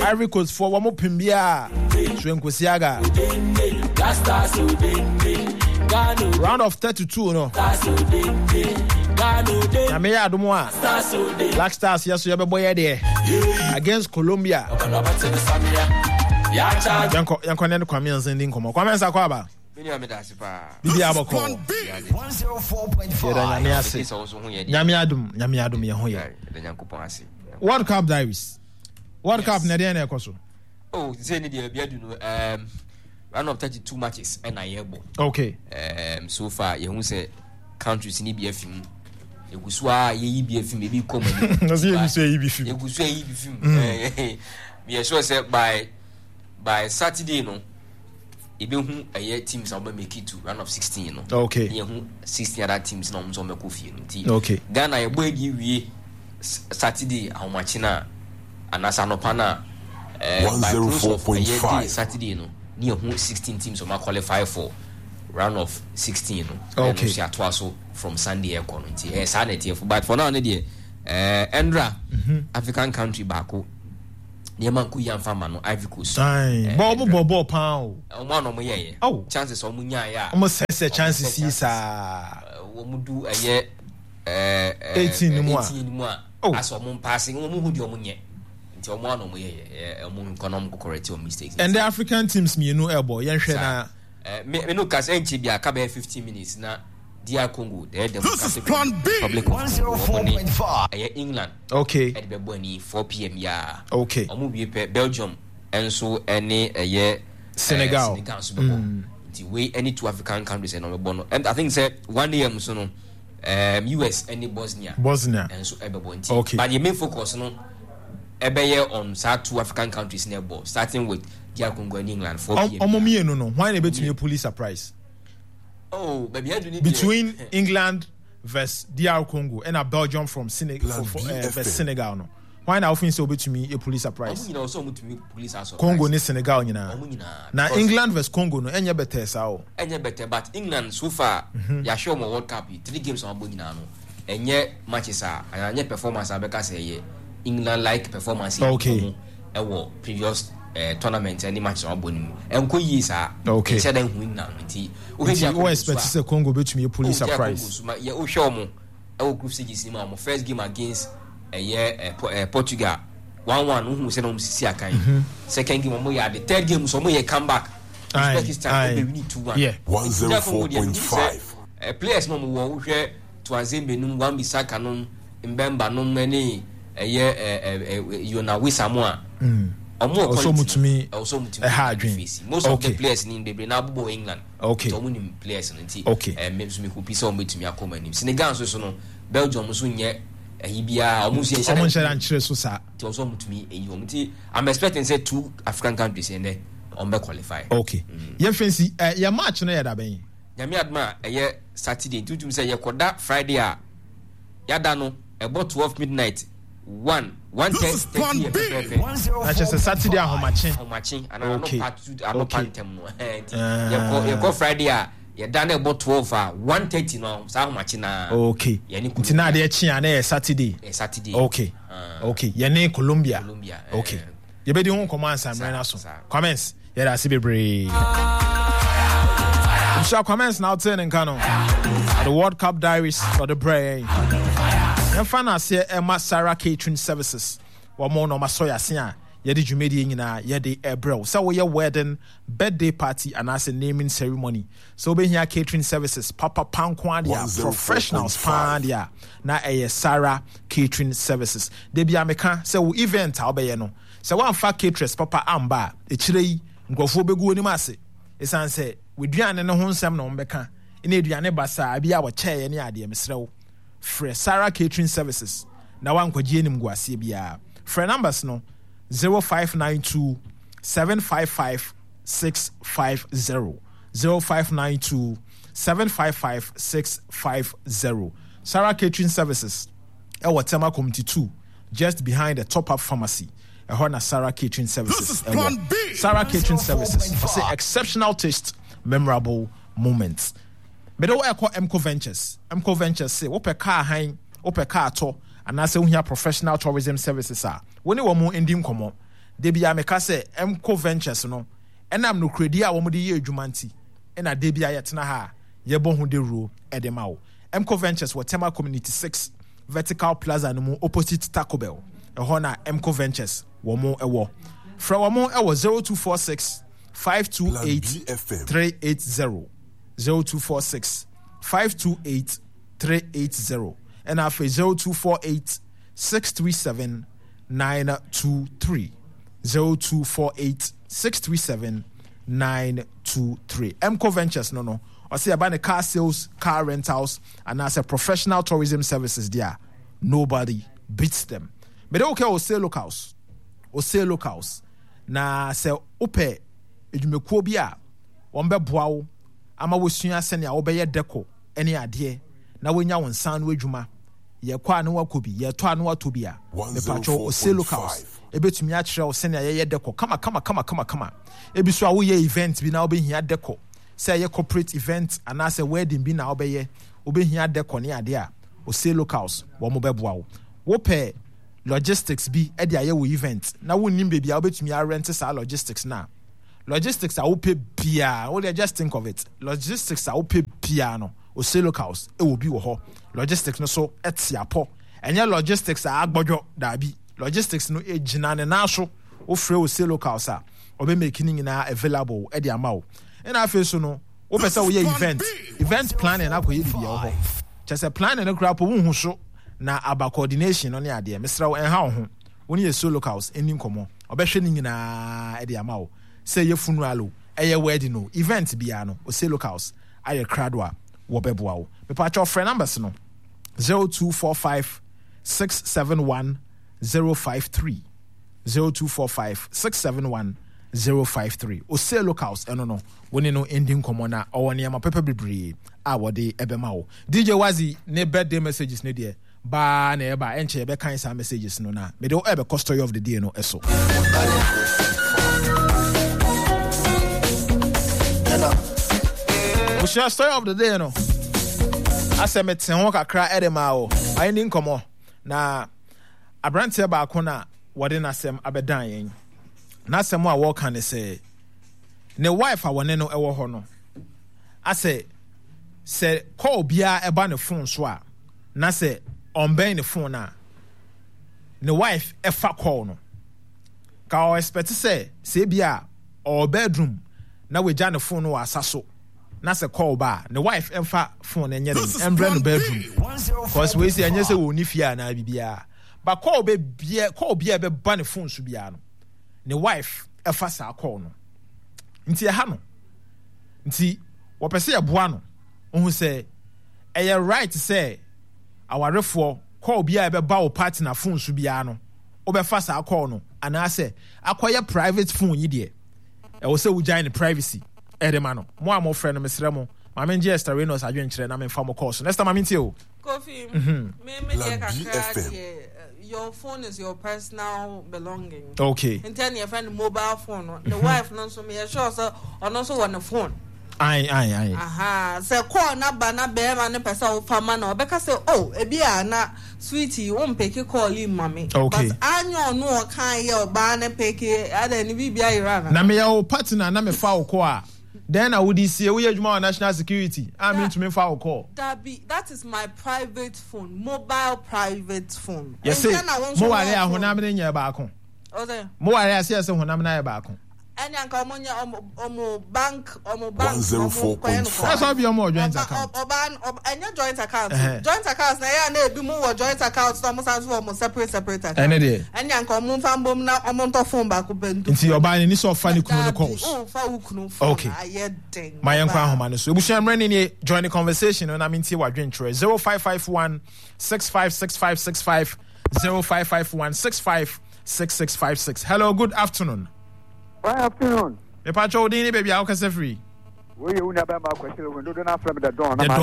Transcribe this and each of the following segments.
Ivory Coast for one more Pimbia. Shwenkusiaga. Round of 32, no. Namia Dumois. Black Stars, yes, you have a boy there. Against Colombia. Yanko Nendo Kwame and Dinko. Kwame Sakwaba. Bibi Aboko. 104.5. Nyamiadum Yahoya. World Cup Diaries. World Cup Nadiana Koso. Oh, Zeni de Biadu, round of 32 matches and I able. Okay. So far, you say countries in EBF. You could swear EBF maybe come. As you say, EBF. You could say EBF. We are sure said by Saturday, no. Even a year teams are make it to round of 16, no. Okay. 16 other teams no on the coffee. Okay. Ghana, I will give you Saturday, how much na and Asanopana. 104.5 Saturday, no. Near 16 teams will qualify for round of 16. Okay. So from Sunday economy. Sanity, but for now, Endra, African country bako. Niamanku yam farmer no Ivory Coast. Bobo pound. One of my chances of Munya ya. Almost say chances is we do a year 18 more. As a moon passing, who do Munya. Until one of my economical correct mistakes. And the African teams me no elbow. Yanshena me no cast NCB 15 minutes na DR Congo, the Republic of 104.5. England. Okay. At the 4 p.m. Yeah. Okay. Belgium and so any year Senegal. The way any two African countries and I think said 1 a.m. so no US and Bosnia and so okay. But the main focus no on two African countries nearby, starting with DR Congo and England 4 p.m. No. Why not bet me a police surprise? Oh, baby, between England versus DR Congo and a Belgium from Senegal versus Senegal. No, why now? Often so to me a police surprise. Congo ni Senegal now England versus Congo no any better sao. Any better, but England so far ya show more World Cup 3 games on board now. Any matches are and any performance are because England like performance. Okay. Previous tournament any match on board. And ko yi sa. Okay. Said them win now. We expect to say Congo bet me a police surprise. Yeah, we show mo. Our group stages ni mo first game against Portugal 1-1 who say no sisi akan. Second game mo ya the third game so mo ye come back. Uzbekistan we need 2-1. Yeah. 104.5. Players no mo wo hwe Tuanzembe num Wan Bissaka num Mbemba num many Yona Wisamoa. Also mutumi most of the players in the now England. Okay. Players okay. Maybe me could be some to me a comment. Senegal so no Belgium soon yet. He be almost I'm expecting say 2 African countries in there on qualify. Okay. You fancy your match no yada ben. Yamiadma Saturday to say you that Friday yada no about 12 midnight 1:30. That's just a Saturday how much? And I know pantem no. You go Friday you done about 12 1:30 no so much na. Okay. Tina dey chia na Saturday. Saturday. Okay. Okay. You ne Colombia. Okay. You be the one command Sam na so. Comments. Yeah, that's bebre. So comments now turning canon. The World Cup Diaries for the brain. And finally, Emma Sarah Catering Services. One more no masoya sia. Yedi jumedi nyina yedi ebro. So we wedding, birthday party, and as a naming ceremony. So be here catering services. Papa Pankwandia, professionals pandia. Na Sarah Catering Services. They be ameka. So event albeye no. So one fa caterers Papa Amba. Echirei ngofo begu ni mase. Esan say we duane no ho nsem no mbeka. Ine duane basa abi a wo chae ne ade mesrew. Fresh Sarah Catering Services. Na wan kwagie nim guase bia. Free numbers no 0592 755 650 0592 755 650. Sarah Catering Services. Ewa Tema Community 2, just behind the Top Up Pharmacy. Ehona Sarah Catering Services. Sarah Catering Services. For say exceptional taste, memorable moments. But what I call Emco Ventures. Emco Ventures say, "Ope car hein, ope car to, and I say we have professional tourism services are. When you want more Indian come debia meka say Emco Ventures no enam no kredi a wo mo de ye adwuma nti na debia yetena ha ye bo hu de ro edema wo Emco Ventures Tema Community 6 Vertical Plaza no mu opposite Taco Bell ehona na Emco Ventures wo mo ewo fra wo mo ewo 0246 528 380 0246 528 380 and after 0248 637 923 0248 637 923 Emco Ventures no or say about the car sales, car rentals, and as a professional tourism services there. Nobody beats them. But okay, o say locals. Na say upe edwumekuo bi a wombe boa wo ama wosua sene a wobeye deco ene ade na wonya won san no adwuma ye kwa no wakobi ye to ano atobi a me pacho o say locals ebetumi a kire wo sene a ye deco kama ebi so a wo ye event bi na obehia deco say ye corporate event and as a wedding bi na obeye obehia deco ne ade a o say locals wo mo beboa wo pe logistics bi e de aye wo event na wo nim be bia obetumi a rent sa logistics na logistics are open bia what just think of it logistics are open piano o say locals e will be wo ho logistics no so etiapo enye logistics are agbojo dabi logistics no e gina ne na so o frɛ o say locals a obe making na available e de amawo and afi so no o pese wo ye event planning akoye bia wo ho chese planning no crap wo hu so na aba coordination no ne ade mesra wo enha wo ho woni ye so locals eni nkomo obehwe ni nyina e de amawo say ye funeral eye wedding no event bia no o say locals aye kradwa wo beboa wo me pa cho friend numbers no 0245 671 053 0245 671 053 o say locals eno no woni no ending komo na owone ma pepe bebre a wode ebema wo DJ Wazi ne birthday messages ne de ba na eba enche ebe kan sa messages no na me de ebe story of the day no eso we share story of the day no ase me ten ho kakra edema o ayi ni nkomo na abrante ba akona wode na sem abedan yen na sem a wo kan say ne wife a wone no ewo ho no ase se call bia eba ne phone so a na se on ben ne phone na ne wife efa call no ka o expect say bia or bedroom na we ja ne phone no asaso na se call ba ne wife emfa phone enye dem embre no bedroom cause we say enye se wo ni fia na bibia ba call bia be ba ne phone so bia no ne wife efa sa call no nti ha no nti wo pese ye boa no ohun say eye right say awarefo call bia be ba wo partner phone so bia no wo be fa sa call no ana say akoye private phone yi de e wo say wo join privacy edema no mo am friend mesre mo ma men je Estrenos adwenkyere na men fa mo course next time amintie o Kofi me dey kakra your phone is your personal belonging. Okay. And tell your friend mobile phone. The wife no so me sure so on also on the phone. Aye. Aha. Say call na ba na be ma ne pesa o fama na obeka say oh e bia na sweetie won peke call you mommy. Okay. But anyo no kan ye oba na peke ada ni bibia irana. Na me your partner na me fa o call a then I would see we use national security. I mean to me for a call. That is my private phone, mobile private phone. Yes, sir. Mo wale a honamne nya ba ko. Mo wale a se honamna ba ko. Any anka omo bank 104.5. That's all be omo joint account. Any joint account. Joint accounts na ya na ebi mu wo joint account so mo san so mo separate account. Any day. Any anka omo fan bom na omo to phone ba ko bentu. Nti oba ni so fa ni kunu no calls. Oh, fa ukunu. Okay. Ayedeng. My yankwa homa no so. Ebusham rani ni join the conversation na minti wa dwentre 0551 656565 0551 656656. Hello, good afternoon. Good afternoon. Me pacho dini baby how can say free? We you never ma question when do not from the dawn. The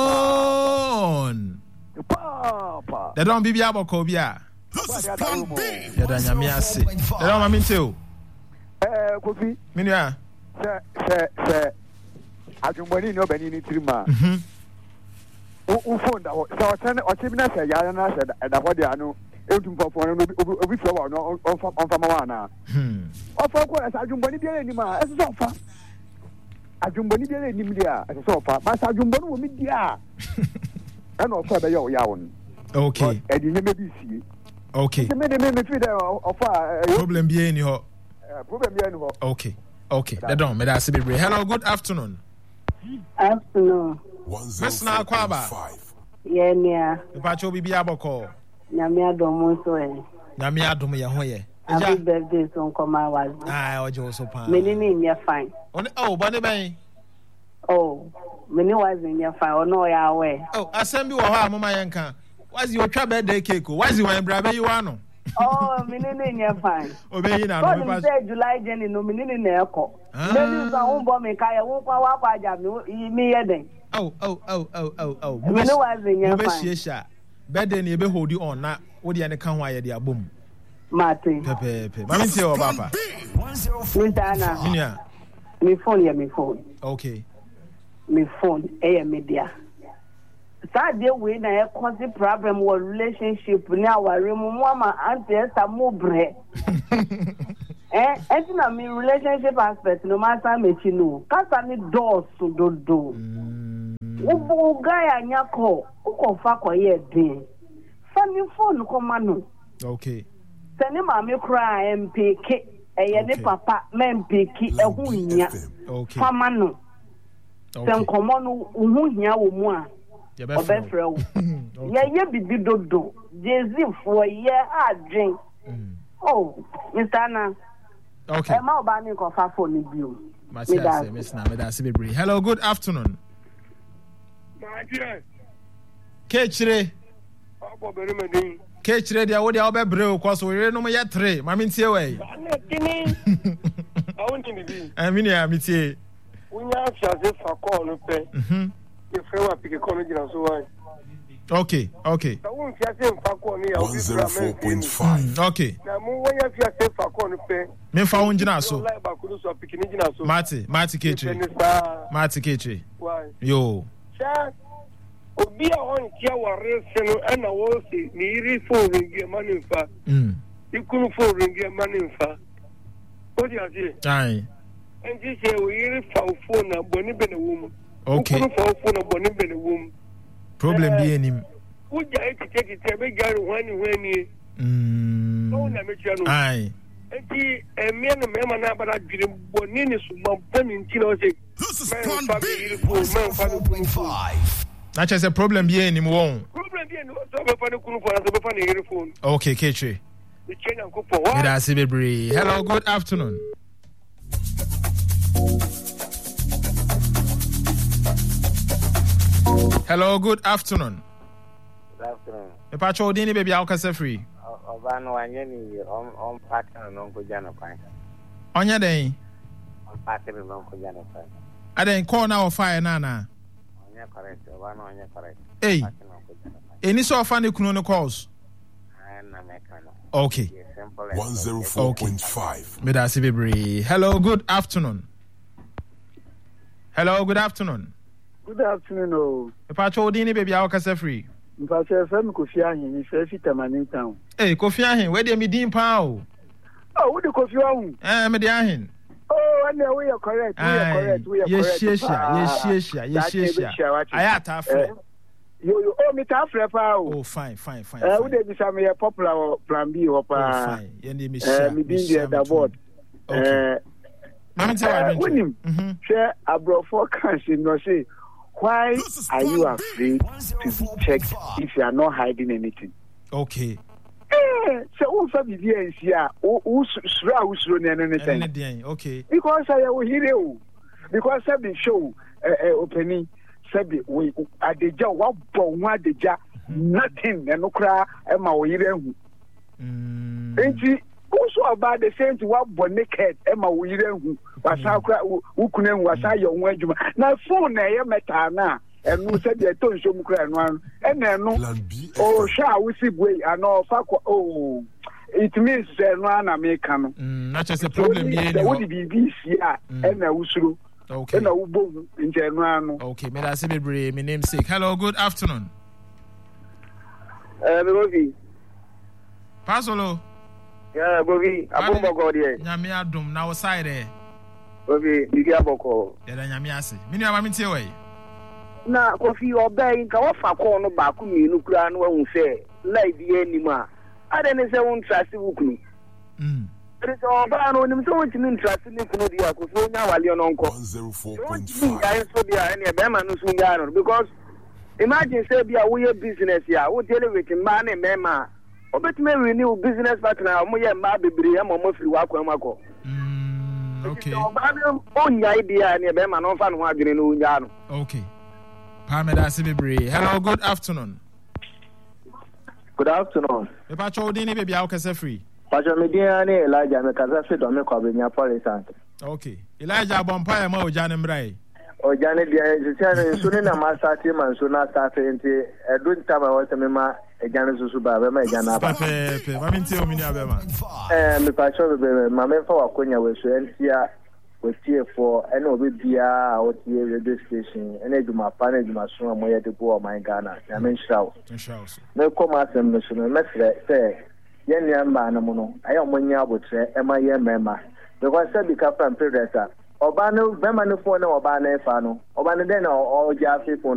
dawn. Papa. The dawn bibi aboko bia. This is Plan B. Ya da nyame ase. The dawn ma minteo. Kofi. Minua. Se adwumbani no bani ni tirima. U phone da so o se o se bi na se ya na se da ho dia no for obi flower no on mawana ofa ko as adwumbani biara ni ma eso ofa adwumbani biara ni dia eso ofa ma adwumbani wo mi dia ana ofa be yo ya won okay e di nyeme bi sie okay me fi da ofa problem bi ni ho okay they don't me that be hello good afternoon Miss na kwaba yeah nia pa cho bibi aboko nyame adom so e nyame adom ye ho ye happy birthday so nkoma was ojo so pa me ni me fine bone ben me ni was in your fine no ya we asem bi wo ha mama yenka was you twa birthday cake was you wan bra be you ano me ni fine obeyi na no pa say July Jenny no me ni na eko me ni so won bo me kai won kwa wa kwa ja me ye den me ni was in your fine birthday ni ebe hold you on na wo de ne kan ho aye de abom Martin pepe mami ntie o papa Nintana Junior me phone okay me phone media Saturday we na e cause problem with relationship ni aware mu ma auntie esa mo bre na me relationship aspect no matter me chi no kasa ni doors dodo wo guy anyako ko fa ko ye din fani phone ko manu okay sani mama kura MPK ne papa MPK ehu nya okay fa manu sen komo no uhu hia wo mu a obefre wo ye bibi dodo jezi fo ye adwen Mr. Na okay ma oba ni ko fa phone bio Miss Na bebre hello good afternoon Kechire Kechire dia wo dia obebre o kwaso we no ye 3 mami ntie we amini ya mitie unya fiase fa call no pe ye fe wa pick call gina so why okay won fiase fa call ni ya 104.5 okay na mu wonya fiase fa call no pe me fa won gina so like ba ku so pick ni gina so Mati Kechire why yo sha obi a on tia ware se no na wo se ni iri phone ngi maninfa ikunu phone ngi maninfa o di ase ai enji se o iri fa phone na boni be na wom okay ikunu fa phone na boni be na wom problem bi enim uja ekike be gari wani o na me tia no ai enji eme no me ma na bada dwire boni ni so ma boni nti na o se this is plan B 104.5 That is a problem here in Mwon. Problem here no so be fa ne kunu for so be fa ne iri phone. Okay, Kechire. The change and for what? Hello, good afternoon. Hello, good afternoon. Good afternoon. Me pa cho dini baby akasa free. Oba no anye ni on pattern no ko jana kwan. Onya den. On pattern no ko jana kwan. Aden call now of fire nana. Correct. Oba no anye correct. Hey. Any so fan the kuno no calls. Na mekano. Okay. 104.5. Me da si bebre. Hello, good afternoon. Hello, good afternoon. Good afternoon o. Me pa cho dini baby akasa free. Mpase fam Kofi Ahin ni fe fi Tamani town. Hey, Kofi Ahin, where dey me din pa o? Wo de Kofi Ahin? Me dey Ahin. And we are correct. Yes. Ayata afre. You me ta afre pa o. Oh, fine. We dey be some popular plan B or pa. Fine. Yende me share. Me bin the board. Mami tell I don't. Share abrofo can no say why are you afraid to be checked if you are not hiding anything? Okay. So who sabi here here? Who anything? Okay. Because I will hear you. Because I be show opening. Sabi we adeja wa bon wa adeja nothing no kra e ma wo yire hu. Enti also about the same to what bon naked e ma wo yire hu. Wasa kra wo kunu hu wasa ye ho adwuma. Na phone na ye meta na enu sabi e to nso mu kra no anu. E na enu o sha wo si boy ano fa ko it means no na me kan no. Not just a problem here. What the BBC e na usuro. Okay. Okay, me that's my name sake. Hello, good afternoon. Pasolo. Yeah, Bobby, Abumba Gordie. Nyame adom na wo side there. Bobby, Bigia Boko. Yeah, nyame ase. Mini amami tie we. Na Kofi obey nka wo fa call no ba ku mienu kura no hu se live ye nima. Ade ne se won trust wukunu. There is oba no nim so won timi trust ni kunu dia ko so nya wale no nko. 104.5. I so dia ene be ma no so nya no because imagine say bia wo ye business ya wo deal with man and mema. Obetime renew business partner mo ye ma bebre am mo firi wa kwan mako. Okay. Onya idea ne be ma no fa no adwene no nya no. Okay. Pamela Sibibre. Hello, good afternoon. Good afternoon. The patrol dini baby how can free. Patrol media ni Elijah me kaza fit do me kwa benya police. Okay. Elijah bompa ma o jane mrai. O jane dia se so na ma start man so na start enti edun time I want me ma e jane susu ba be ma e jane aba. Pepe, ma minti o mini abema. Me patrol be ma me fa wakonya we so entia we tie for any obi bia o tie radio station any duma panel duma so mo ye de bo my Ghana ya men shaw me come asem no so me say ye nia ma na mo no ayo mo nya abotre e ma ye mema because say bika fan predator oba no be ma no phone na oba na fa no oba no den o ja fi phone